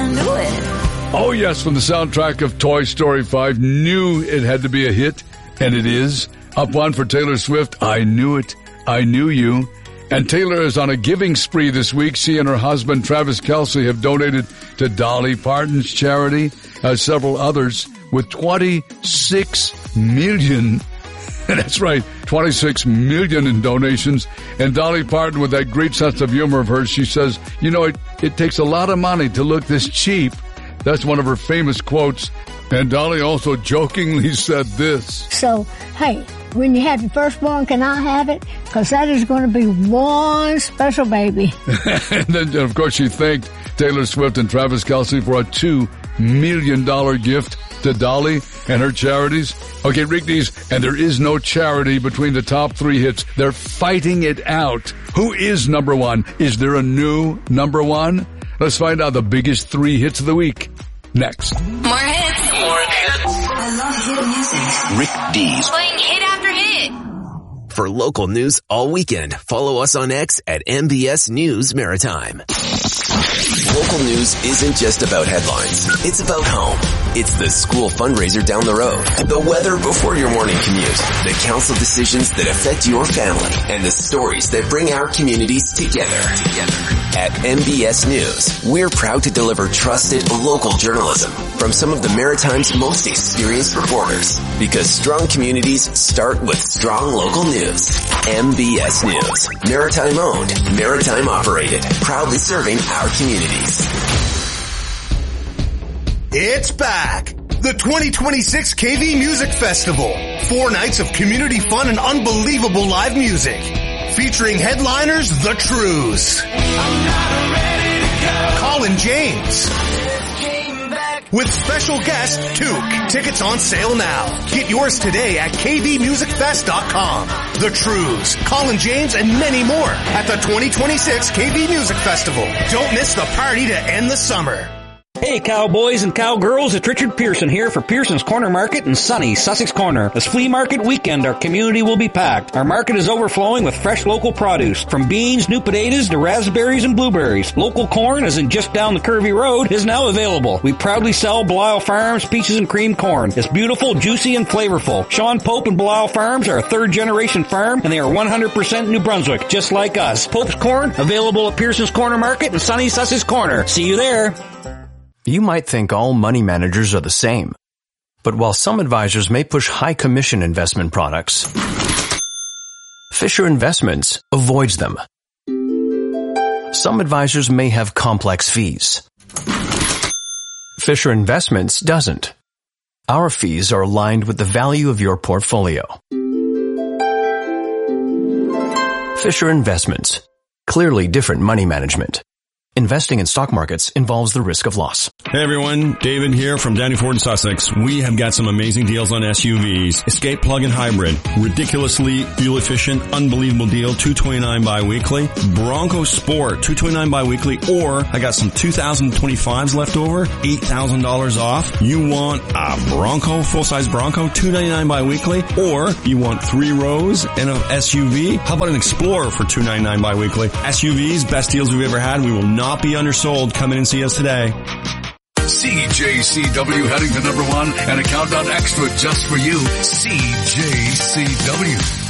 I knew it. Oh, yes, from the soundtrack of Toy Story 5. Knew it had to be a hit, and it is. Up one for Taylor Swift, I Knew It, I Knew You. And Taylor is on a giving spree this week. She and her husband, Travis Kelce, have donated to Dolly Parton's charity, as several others, with 26 million. That's right, 26 million in donations. And Dolly Parton, with that great sense of humor of hers, she says, you know, it takes a lot of money to look this cheap. That's one of her famous quotes. And Dolly also jokingly said this. So, hey, when you have your firstborn, can I have it? Because that is going to be one special baby. And then, of course, she thanked Taylor Swift and Travis Kelce for a $2 million gift to Dolly and her charities. Okay, Rick Dees, and there is no charity between the top three hits. They're fighting it out. Who is number one? Is there a new number one? Let's find out the biggest three hits of the week. Next. More hits. More hits. I love hit music. Rick Dees. Playing hit after hit. For local news all weekend, follow us on X at MBS News Maritime. Local news isn't just about headlines. It's about home. It's the school fundraiser down the road, the weather before your morning commute, the council decisions that affect your family, and the stories that bring our communities together. At MBS News, we're proud to deliver trusted local journalism from some of the Maritime's most experienced reporters, because strong communities start with strong local news. MBS News, Maritime owned, Maritime operated, proudly serving our communities. It's back! The 2026 KV Music Festival. 4 nights of community fun and unbelievable live music. Featuring headliners, The Trues. Colin James. With special guest, Took. Tickets on sale now. Get yours today at kvmusicfest.com. The Trues, Colin James, and many more at the 2026 KV Music Festival. Don't miss the party to end the summer. Hey cowboys and cowgirls, it's Richard Pearson here for Pearson's Corner Market in sunny Sussex Corner. This flea market weekend, our community will be packed. Our market is overflowing with fresh local produce, from beans, new potatoes to raspberries and blueberries. Local corn, as in just down the curvy road, is now available. We proudly sell Belial Farms peaches and cream corn. It's beautiful, juicy, and flavorful. Sean Pope and Belial Farms are a third-generation farm, and they are 100% New Brunswick, just like us. Pope's corn, available at Pearson's Corner Market in sunny Sussex Corner. See you there. You might think all money managers are the same. But while some advisors may push high commission investment products, Fisher Investments avoids them. Some advisors may have complex fees. Fisher Investments doesn't. Our fees are aligned with the value of your portfolio. Fisher Investments. Clearly different money management. Investing in stock markets involves the risk of loss. Hey everyone, David here from Downey Ford in Sussex. We have got some amazing deals on SUVs. Escape plug-in hybrid, ridiculously fuel efficient, unbelievable deal, $229 bi-weekly. Bronco Sport, $229 bi-weekly, or I got some 2025s left over, $8,000 off. You want a Bronco, full-size Bronco, $299 bi-weekly, or you want 3 rows and an SUV? How about an Explorer for $299 bi-weekly? SUVs, best deals we've ever had. We will not be undersold. Come in and see us today. CJCW heading to number one and a countdown extra just for you. CJCW.